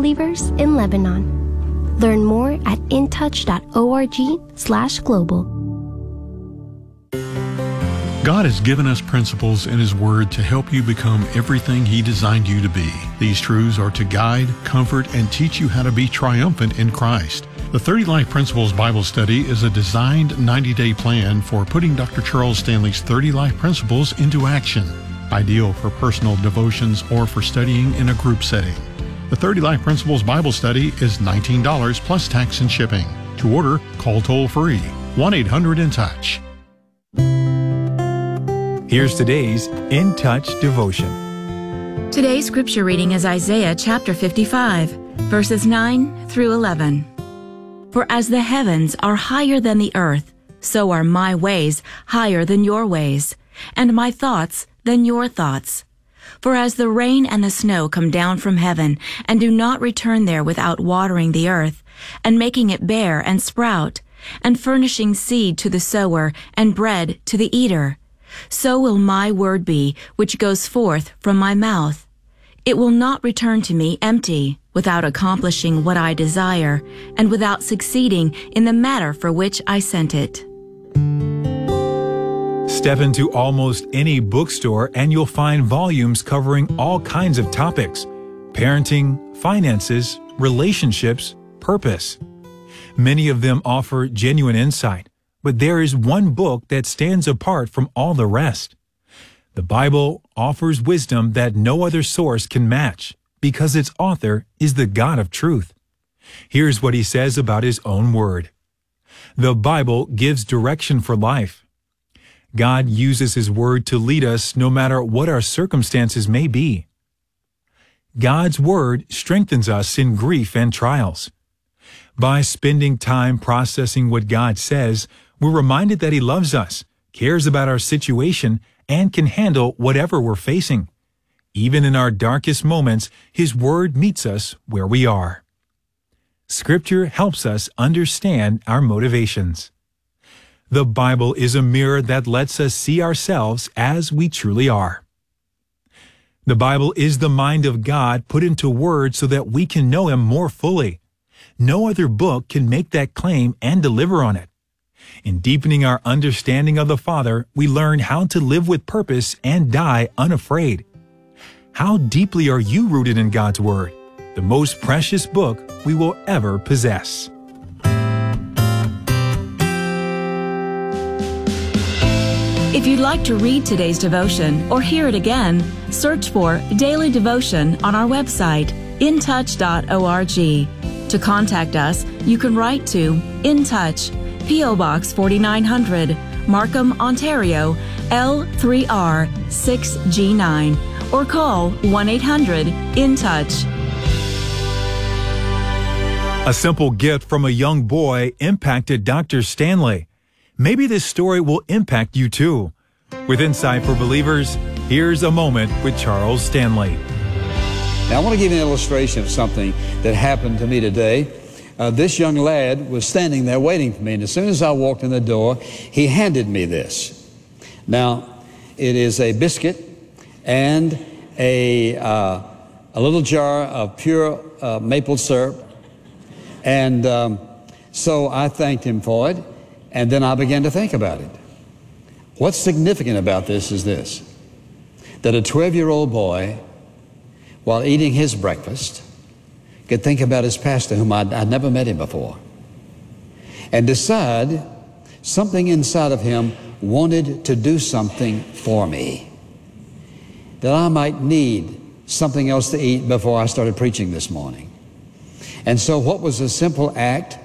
believers in Lebanon. Learn more at intouch.org/global. God has given us principles in His Word to help you become everything He designed you to be. These truths are to guide, comfort, and teach you how to be triumphant in Christ. The 30 Life Principles Bible Study is a designed 90-day plan for putting Dr. Charles Stanley's 30 Life Principles into action. Ideal for personal devotions or for studying in a group setting. The 30 Life Principles Bible Study is $19 plus tax and shipping. To order, call toll-free 1-800-IN-TOUCH. Here's today's In Touch devotion. Today's scripture reading is Isaiah chapter 55, verses 9 through 11. For as the heavens are higher than the earth, so are my ways higher than your ways, and my thoughts than your thoughts. For as the rain and the snow come down from heaven, and do not return there without watering the earth, and making it bear and sprout, and furnishing seed to the sower and bread to the eater, so will my word be which goes forth from my mouth. It will not return to me empty, without accomplishing what I desire, and without succeeding in the matter for which I sent it. Step into almost any bookstore and you'll find volumes covering all kinds of topics: parenting, finances, relationships, purpose. Many of them offer genuine insight, but there is one book that stands apart from all the rest. The Bible offers wisdom that no other source can match, because its author is the God of truth. Here's what He says about His own Word. The Bible gives direction for life. God uses His Word to lead us no matter what our circumstances may be. God's Word strengthens us in grief and trials. By spending time processing what God says, we're reminded that He loves us, cares about our situation, and can handle whatever we're facing. Even in our darkest moments, His Word meets us where we are. Scripture helps us understand our motivations. The Bible is a mirror that lets us see ourselves as we truly are. The Bible is the mind of God put into words so that we can know Him more fully. No other book can make that claim and deliver on it. In deepening our understanding of the Father, we learn how to live with purpose and die unafraid. How deeply are you rooted in God's Word, the most precious book we will ever possess? If you'd like to read today's devotion or hear it again, search for Daily Devotion on our website, intouch.org. To contact us, you can write to In Touch, P.O. Box 4900, Markham, Ontario, L3R6G9, or call 1-800-IN-TOUCH. A simple gift from a young boy impacted Dr. Stanley. Maybe this story will impact you too. With Insight for Believers, here's a moment with Charles Stanley. Now, I want to give you an illustration of something that happened to me today. This young lad was standing there waiting for me, and as soon as I walked in the door, he handed me this. Now, it is a biscuit and a little jar of pure maple syrup. And so I thanked him for it, and then I began to think about it. What's significant about this is this, that a 12-year-old boy, while eating his breakfast, could think about his pastor, whom I'd never met him before, and decide something inside of him wanted to do something for me, that I might need something else to eat before I started preaching this morning. And so what was a simple act